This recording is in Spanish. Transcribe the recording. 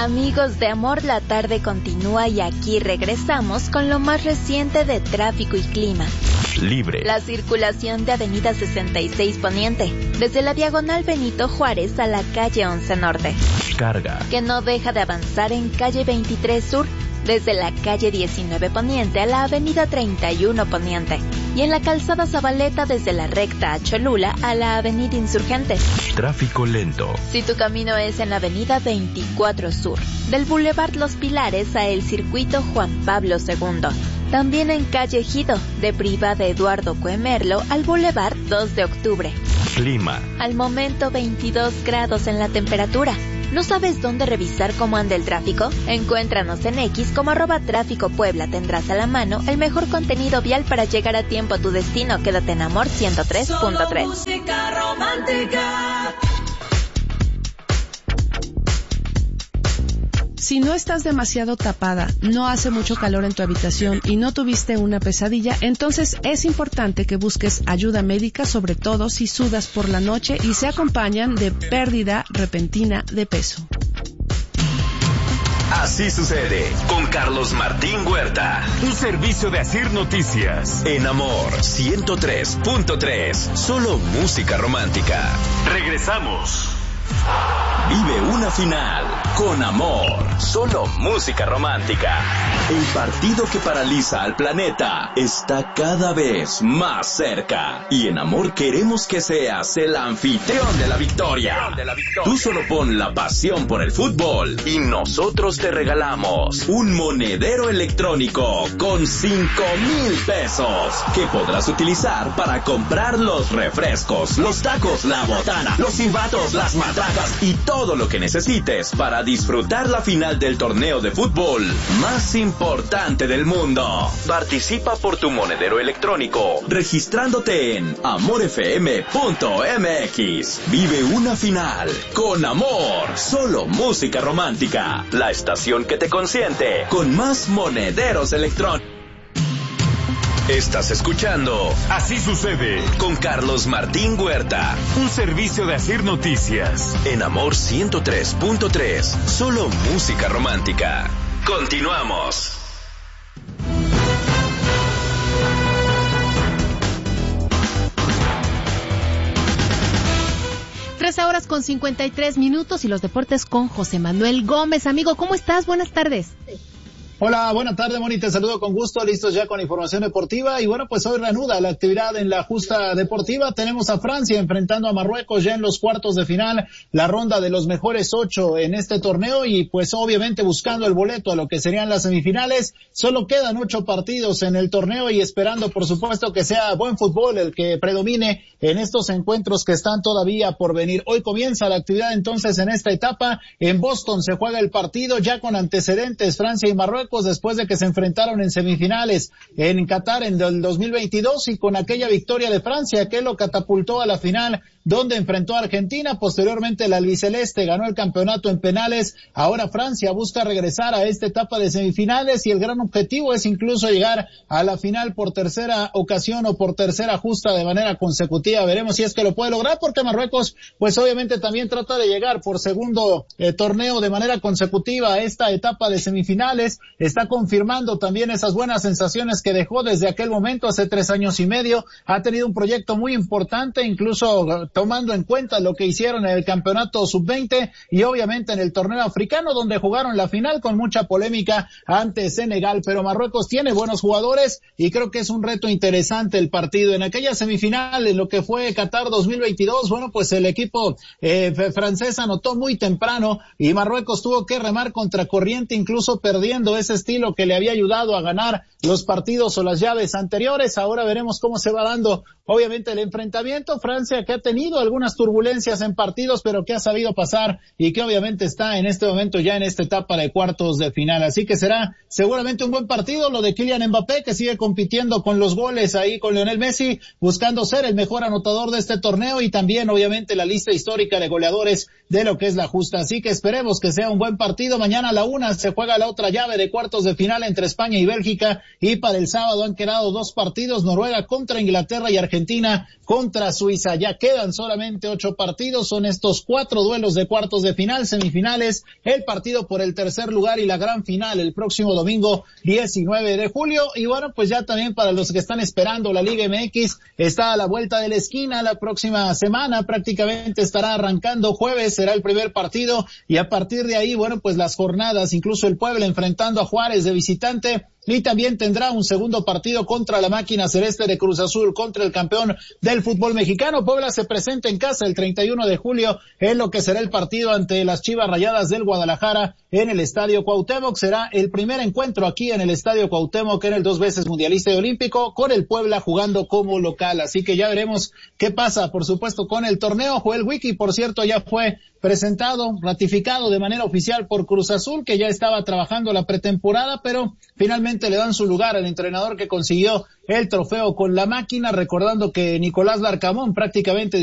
Amigos de Amor, la tarde continúa y aquí regresamos con lo más reciente de tráfico y clima. Libre. La circulación de Avenida 66 Poniente, desde la Diagonal Benito Juárez a la calle 11 Norte. Carga. Que no deja de avanzar en calle 23 Sur, desde la calle 19 Poniente a la avenida 31 Poniente. Y en la calzada Zabaleta desde la recta a Cholula a la avenida Insurgentes. Tráfico lento. Si tu camino es en la avenida 24 Sur, del Boulevard Los Pilares a el circuito Juan Pablo II. También en calle Ejido, de Privada Eduardo Coemerlo al Boulevard 2 de Octubre. Clima. Al momento 22 grados en la temperatura. ¿No sabes dónde revisar cómo anda el tráfico? Encuéntranos en X como @Tráfico Puebla. Tendrás a la mano el mejor contenido vial para llegar a tiempo a tu destino. Quédate en Amor 103.3. Música romántica. Si no estás demasiado tapada, no hace mucho calor en tu habitación y no tuviste una pesadilla, entonces es importante que busques ayuda médica, sobre todo si sudas por la noche y se acompañan de pérdida repentina de peso. Así sucede con Carlos Martín Huerta. Un servicio de Asir Noticias. En Amor 103.3. Solo música romántica. Regresamos. Vive una final con Amor. Solo música romántica. El partido que paraliza al planeta está cada vez más cerca. Y en Amor queremos que seas el anfitrión de la victoria. Tú solo pon la pasión por el fútbol y nosotros te regalamos un monedero electrónico con 5,000 pesos que podrás utilizar para comprar los refrescos, los tacos, la botana, los silbatos, las matracas y todo lo que necesites para disfrutar la final del torneo de fútbol más importante del mundo. Participa por tu monedero electrónico registrándote en amorfm.mx. Vive una final con Amor. Solo música romántica. La estación que te consiente con más monederos electrónicos. Estás escuchando Así Sucede con Carlos Martín Huerta. Un servicio de Asir Noticias. En Amor 103.3. Solo música romántica. Continuamos. 13:53 y los deportes con José Manuel Gómez. Amigo, ¿cómo estás? Buenas tardes. Hola, buenas tardes, Moni, te saludo con gusto, listos ya con información deportiva y bueno, pues hoy reanuda la actividad en la justa deportiva. Tenemos a Francia enfrentando a Marruecos ya en los cuartos de final, la ronda de los mejores 8 en este torneo y pues obviamente buscando el boleto a lo que serían las semifinales. Solo quedan 8 partidos en el torneo y esperando por supuesto que sea buen fútbol el que predomine en estos encuentros que están todavía por venir. Hoy comienza la actividad entonces en esta etapa. En Boston se juega el partido ya con antecedentes Francia y Marruecos después de que se enfrentaron en semifinales en Qatar en el 2022 y con aquella victoria de Francia que lo catapultó a la final donde enfrentó a Argentina. Posteriormente la albiceleste ganó el campeonato en penales. Ahora Francia busca regresar a esta etapa de semifinales y el gran objetivo es incluso llegar a la final por tercera ocasión o por tercera justa de manera consecutiva. Veremos si es que lo puede lograr porque Marruecos pues obviamente también trata de llegar por segundo torneo de manera consecutiva a esta etapa de semifinales. Está confirmando también esas buenas sensaciones que dejó desde aquel momento hace 3 años y medio. Ha tenido un proyecto muy importante, incluso tomando en cuenta lo que hicieron en el campeonato sub-20 y obviamente en el torneo africano donde jugaron la final con mucha polémica ante Senegal, pero Marruecos tiene buenos jugadores y creo que es un reto interesante el partido. En aquella semifinal, en lo que fue Qatar 2022, bueno, pues el equipo francés anotó muy temprano y Marruecos tuvo que remar contra corriente, incluso perdiendo ese estilo que le había ayudado a ganar los partidos o las llaves anteriores. Ahora veremos cómo se va dando obviamente el enfrentamiento. Francia que ha tenido algunas turbulencias en partidos, pero que ha sabido pasar y que obviamente está en este momento ya en esta etapa de cuartos de final. Así que será seguramente un buen partido. Lo de Kylian Mbappé, que sigue compitiendo con los goles ahí con Lionel Messi, buscando ser el mejor anotador de este torneo y también obviamente la lista histórica de goleadores de lo que es la justa. Así que esperemos que sea un buen partido. Mañana a la 1 se juega la otra llave de cuartos de final entre España y Bélgica, y para el sábado han quedado 2 partidos, Noruega contra Inglaterra y Argentina contra Suiza. Ya quedan solamente 8 partidos, son estos 4 duelos de cuartos de final, semifinales, el partido por el tercer lugar y la gran final el próximo domingo 19 de julio. Y bueno, pues ya también para los que están esperando la Liga MX, está a la vuelta de la esquina. La próxima semana prácticamente estará arrancando, jueves será el primer partido, y a partir de ahí, bueno, pues las jornadas, incluso el Puebla enfrentando a Juárez de visitante, y también tendrá un segundo partido contra la máquina celeste de Cruz Azul, contra el campeón del fútbol mexicano. Puebla se presenta en casa el 31 de julio en lo que será el partido ante las Chivas Rayadas del Guadalajara en el Estadio Cuauhtémoc. Será el primer encuentro aquí en el Estadio Cuauhtémoc en el 2 veces mundialista y olímpico, con el Puebla jugando como local. Así que ya veremos qué pasa, por supuesto, con el torneo. Joel Wiki, por cierto, ya fue presentado, ratificado de manera oficial por Cruz Azul, que ya estaba trabajando la pretemporada, pero finalmente le dan su lugar al entrenador que consiguió el trofeo con la máquina, recordando que Nicolás Larcamón prácticamente